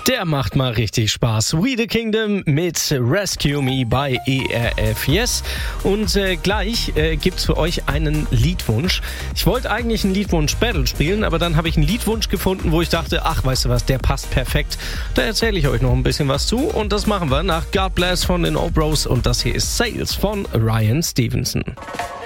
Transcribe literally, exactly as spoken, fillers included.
Der macht mal richtig Spaß. We the Kingdom mit Rescue Me bei E R F Yes. Und äh, gleich äh, gibt's für euch einen Liedwunsch. Ich wollte eigentlich einen Liedwunsch-Battle spielen, aber dann habe ich einen Liedwunsch gefunden, wo ich dachte, ach, weißt du was, der passt perfekt. Da erzähle ich euch noch ein bisschen was zu und das machen wir nach God Bless von den O-Bros und das hier ist Sales von Ryan Stevenson.